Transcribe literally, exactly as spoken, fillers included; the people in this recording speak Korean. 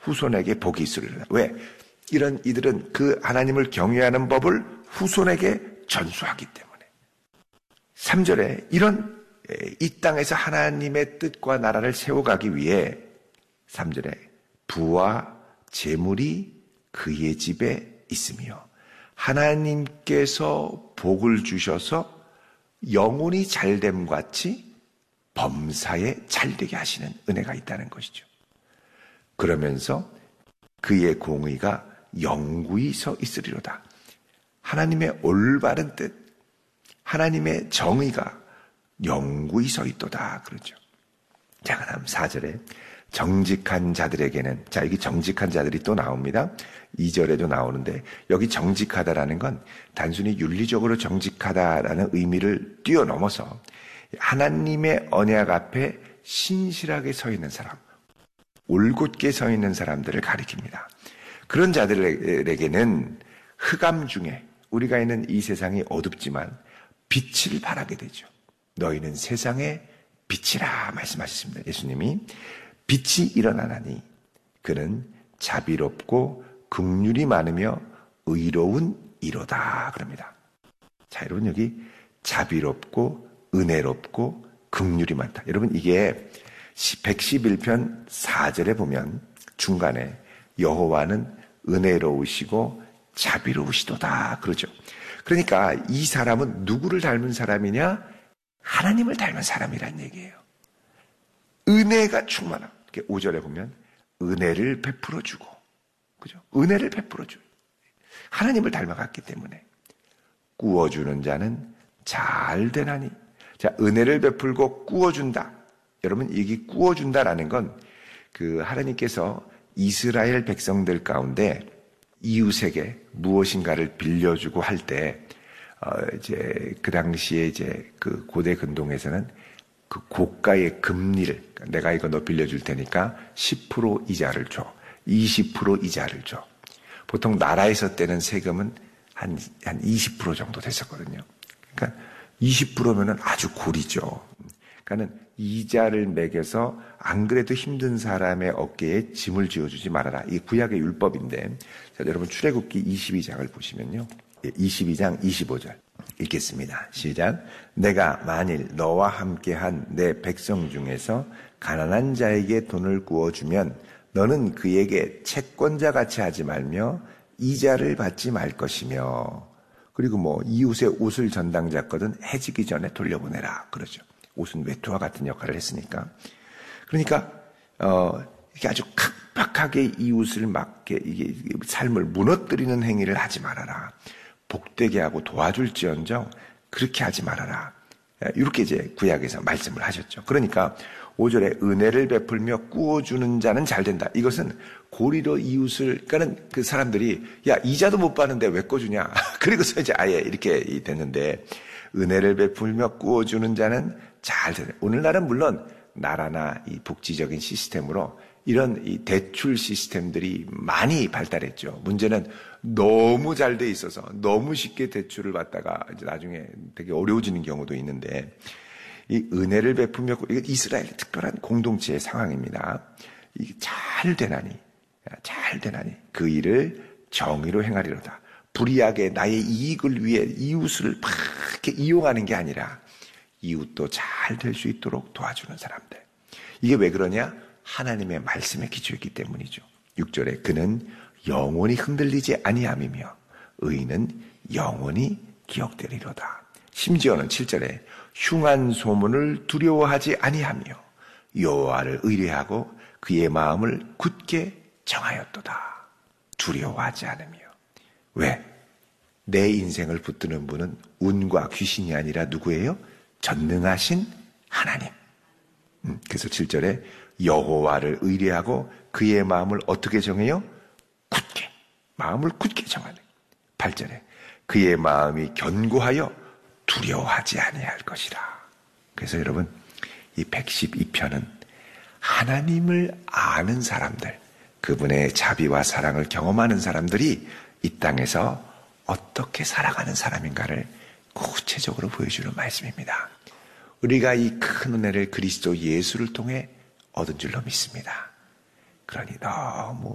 후손에게 복이 있으리라. 왜? 이런 이들은 그 하나님을 경외하는 법을 후손에게 전수하기 때문에. 삼 절에 이런 이 땅에서 하나님의 뜻과 나라를 세워가기 위해 삼 절에 부와 재물이 그의 집에 있으며 하나님께서 복을 주셔서 영혼이 잘됨 같이 범사에 잘되게 하시는 은혜가 있다는 것이죠. 그러면서 그의 공의가 영구히 서 있으리로다. 하나님의 올바른 뜻, 하나님의 정의가 영구히 서 있도다 그러죠. 자, 그다음 사 절에 정직한 자들에게는, 자, 여기 정직한 자들이 또 나옵니다. 이 절에도 나오는데 여기 정직하다라는 건 단순히 윤리적으로 정직하다라는 의미를 뛰어넘어서 하나님의 언약 앞에 신실하게 서 있는 사람, 올곧게 서 있는 사람들을 가리킵니다. 그런 자들에게는 흑암 중에 우리가 있는 이 세상이 어둡지만 빛을 발하게 되죠. 너희는 세상의 빛이라 말씀하셨습니다. 예수님이 빛이 일어나나니 그는 자비롭고 긍휼이 많으며 의로운 이로다 그럽니다. 자, 여러분 여기 자비롭고 은혜롭고 긍휼이 많다. 여러분 이게 백십일 편 사 절에 보면 중간에 여호와는 은혜로우시고 자비로우시도다 그러죠. 그러니까 이 사람은 누구를 닮은 사람이냐? 하나님을 닮은 사람이란 얘기예요. 은혜가 충만함. 오 절에 보면 은혜를 베풀어 주고, 그죠? 은혜를 베풀어 줘. 하나님을 닮아갔기 때문에 꾸어주는 자는 잘 되나니. 자, 은혜를 베풀고 꾸어준다. 여러분, 이게 꾸어준다라는 건 그 하나님께서 이스라엘 백성들 가운데 이웃에게 무엇인가를 빌려주고 할 때, 어, 이제 그 당시에 이제 그 고대 근동에서는 그 고가의 금리를, 내가 이거 너 빌려줄 테니까 십 퍼센트 이자를 줘, 이십 퍼센트 이자를 줘. 보통 나라에서 떼는 세금은 한, 한 이십 퍼센트 정도 됐었거든요. 그러니까 이십 퍼센트면은 아주 고리죠. 그러니까는 이자를 매겨서 안 그래도 힘든 사람의 어깨에 짐을 지어주지 말아라. 이게 구약의 율법인데, 자, 여러분 출애굽기 이십이 장을 보시면요, 이십이 장 이십오 절 읽겠습니다. 시작. 내가 만일 너와 함께한 내 백성 중에서 가난한 자에게 돈을 구워주면 너는 그에게 채권자 같이 하지 말며 이자를 받지 말 것이며, 그리고 뭐 이웃의 옷을 전당 잡거든 해지기 전에 돌려보내라 그러죠. 옷은 외투와 같은 역할을 했으니까. 그러니까 어 이게 아주 각박하게 이웃을 막게 이게 삶을 무너뜨리는 행위를 하지 말아라. 복되게 하고 도와줄지언정 그렇게 하지 말아라. 이렇게 이제 구약에서 말씀을 하셨죠. 그러니까 오 절에 은혜를 베풀며 꾸어주는 자는 잘 된다. 이것은 고리로 이웃을, 그러니까는 그 사람들이 야, 이자도 못 받는데 왜 꿔주냐. 그리고서 이제 아예 이렇게 됐는데, 은혜를 베풀며 꾸어주는 자는 잘 된다. 오늘날은 물론 나라나 이 복지적인 시스템으로 이런 이 대출 시스템들이 많이 발달했죠. 문제는 너무 잘 돼 있어서 너무 쉽게 대출을 받다가 이제 나중에 되게 어려워지는 경우도 있는데, 이 은혜를 베풀며, 이게 이스라엘의 특별한 공동체의 상황입니다. 이게 잘 되나니, 잘 되나니 그 일을 정의로 행하리로다. 불의하게 나의 이익을 위해 이웃을 막 이렇게 이용하는 게 아니라 이웃도 잘 될 수 있도록 도와주는 사람들. 이게 왜 그러냐? 하나님의 말씀에 기초했기 때문이죠. 육 절에 그는 영원히 흔들리지 아니함이며 의인은 영원히 기억되리로다. 심지어는 칠 절에 흉한 소문을 두려워하지 아니하며 여호와를 의뢰하고 그의 마음을 굳게 정하였도다. 두려워하지 않으며. 왜? 내 인생을 붙드는 분은 운과 귀신이 아니라 누구예요? 전능하신 하나님. 음, 그래서 칠 절에 여호와를 의뢰하고 그의 마음을 어떻게 정해요? 굳게. 마음을 굳게 정하는. 팔 절에 그의 마음이 견고하여 두려워하지 아니할 것이라. 그래서 여러분, 이 백십이 편은 하나님을 아는 사람들, 그분의 자비와 사랑을 경험하는 사람들이 이 땅에서 어떻게 살아가는 사람인가를 구체적으로 보여주는 말씀입니다. 우리가 이 큰 은혜를 그리스도 예수를 통해 얻은 줄로 믿습니다. 그러니 너무